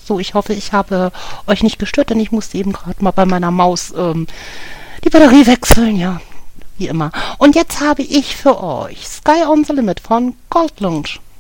So, ich hoffe, ich habe euch nicht gestört, denn ich musste eben gerade mal bei meiner Maus die Batterie wechseln, ja, wie immer. Und jetzt habe ich für euch Sky on the Limit von Gold Lounge.